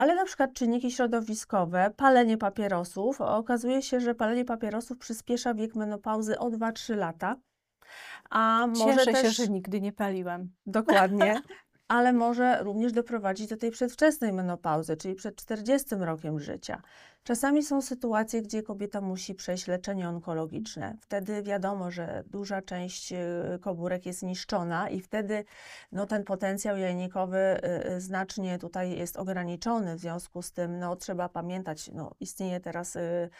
Ale na przykład czynniki środowiskowe, palenie papierosów, okazuje się, że palenie papierosów przyspiesza wiek menopauzy o 2-3 lata, a może Cieszę się, że też nigdy nie paliłam. dokładnie, ale może również doprowadzić do tej przedwczesnej menopauzy, czyli przed 40 rokiem życia. Czasami są sytuacje, gdzie kobieta musi przejść leczenie onkologiczne. Wtedy wiadomo, że duża część komórek jest niszczona i wtedy no, ten potencjał jajnikowy znacznie tutaj jest ograniczony. W związku z tym no, trzeba pamiętać, no, istnieje teraz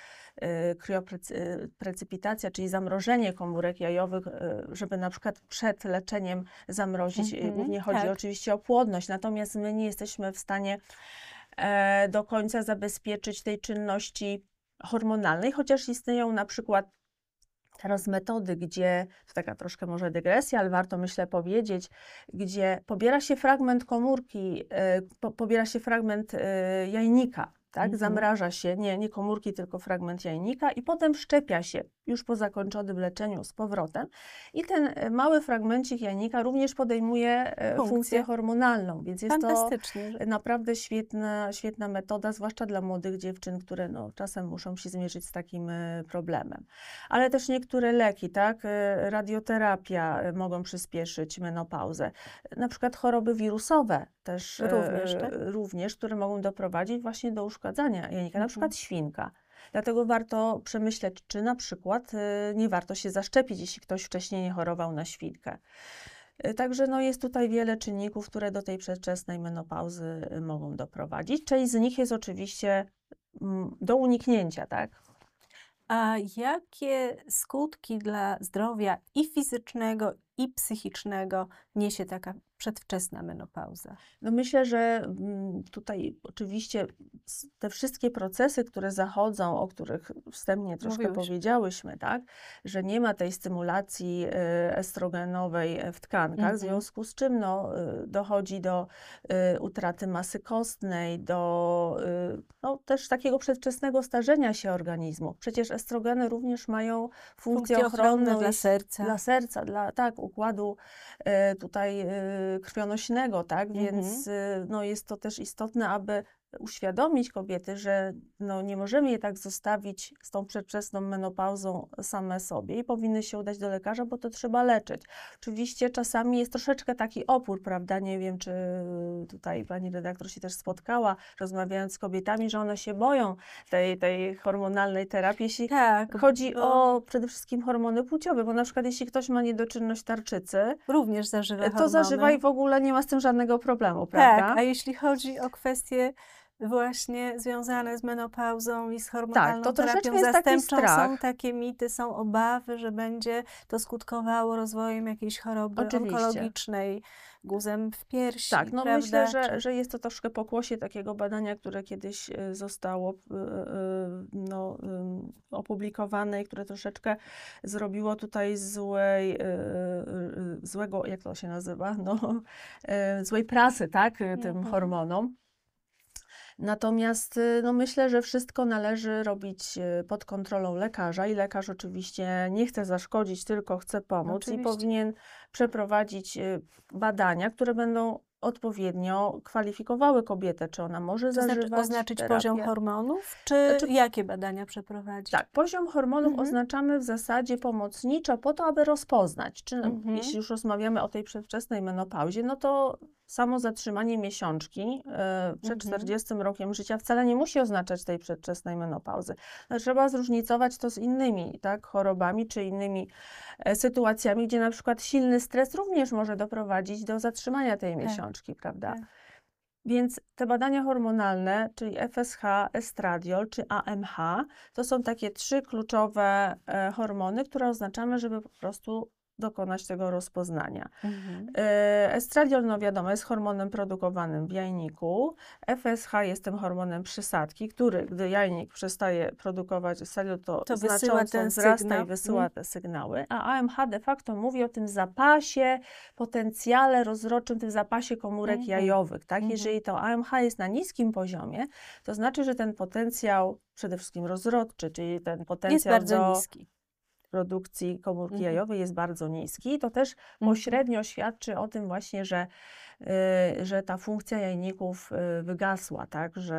krioprecypitacja, czyli zamrożenie komórek jajowych, żeby na przykład przed leczeniem zamrozić. Głównie chodzi tak. oczywiście o płodność, natomiast my nie jesteśmy w stanie do końca zabezpieczyć tej czynności hormonalnej, chociaż istnieją na przykład teraz metody, gdzie, to taka troszkę może dygresja, ale warto myślę powiedzieć, gdzie pobiera się fragment komórki, pobiera się fragment jajnika, tak? Zamraża się, nie komórki, tylko fragment jajnika i potem wszczepia się już po zakończonym leczeniu z powrotem i ten mały fragmencik jajnika również podejmuje funkcję hormonalną, więc jest to naprawdę świetna metoda, zwłaszcza dla młodych dziewczyn, które no, czasem muszą się zmierzyć z takim problemem. Ale też niektóre leki, tak, radioterapia mogą przyspieszyć menopauzę. Na przykład choroby wirusowe też również, które mogą doprowadzić właśnie do uszkadzania jajnika, na przykład świnka. Dlatego warto przemyśleć, czy na przykład nie warto się zaszczepić, jeśli ktoś wcześniej nie chorował na świnkę. Także no, jest tutaj wiele czynników, które do tej przedwczesnej menopauzy mogą doprowadzić. Część z nich jest oczywiście do uniknięcia, tak? A jakie skutki dla zdrowia i fizycznego, i psychicznego niesie taka przedwczesna menopauza? No myślę, że tutaj oczywiście te wszystkie procesy, które zachodzą, o których wstępnie troszkę powiedziałyśmy, tak, że nie ma tej stymulacji estrogenowej w tkankach, w związku z czym no, dochodzi do utraty masy kostnej, do no, też takiego przedwczesnego starzenia się organizmu. Przecież estrogeny również mają funkcję ochronną dla serca, dla tak, układu tutaj krwionośnego, tak? Więc no, jest to też istotne, aby uświadomić kobiety, że no, nie możemy je tak zostawić z tą przedwczesną menopauzą same sobie i powinny się udać do lekarza, bo to trzeba leczyć. Oczywiście czasami jest troszeczkę taki opór, prawda? Nie wiem, czy tutaj pani redaktor się też spotkała, rozmawiając z kobietami, że one się boją tej hormonalnej terapii, jeśli chodzi o przede wszystkim hormony płciowe, bo na przykład jeśli ktoś ma niedoczynność tarczycy, również zażywa to zażywa i w ogóle nie ma z tym żadnego problemu, prawda? Tak, a jeśli chodzi o kwestie właśnie związane z menopauzą i z hormonalną terapią zastępczą, są takie mity, są obawy, że będzie to skutkowało rozwojem jakiejś choroby onkologicznej, guzem w piersi. Tak, no myślę, że jest to troszkę pokłosie takiego badania, które kiedyś zostało no, opublikowane i które troszeczkę zrobiło tutaj złego, jak to się nazywa, no, złej prasy, tak, tym hormonom. Natomiast no myślę, że wszystko należy robić pod kontrolą lekarza i lekarz oczywiście nie chce zaszkodzić, tylko chce pomóc i powinien przeprowadzić badania, które będą odpowiednio kwalifikowały kobietę, czy ona może zażywać oznaczyć terapię. Poziom hormonów, czy jakie badania przeprowadzić? Tak, poziom hormonów oznaczamy w zasadzie pomocniczo po to, aby rozpoznać, czy jeśli już rozmawiamy o tej przedwczesnej menopauzie, no to samo zatrzymanie miesiączki przed 40 rokiem życia wcale nie musi oznaczać tej przedwczesnej menopauzy. No, trzeba zróżnicować to z innymi tak, chorobami czy innymi sytuacjami, gdzie na przykład silny stres również może doprowadzić do zatrzymania tej miesiączki, prawda? Więc te badania hormonalne, czyli FSH, estradiol czy AMH, to są takie 3 kluczowe hormony, które oznaczamy, żeby po prostu dokonać tego rozpoznania. Estradiol, no wiadomo, jest hormonem produkowanym w jajniku. FSH jest tym hormonem przysadki, który, gdy jajnik przestaje produkować estradiol, to znacząco wzrasta i wysyła te sygnały. A AMH de facto mówi o tym zapasie, potencjale rozrodczym, tym zapasie komórek jajowych. Tak? Jeżeli to AMH jest na niskim poziomie, to znaczy, że ten potencjał przede wszystkim rozrodczy, czyli ten potencjał jest bardzo niski. produkcji komórki jajowej jest bardzo niski. To też pośrednio świadczy o tym właśnie, że ta funkcja jajników wygasła, tak?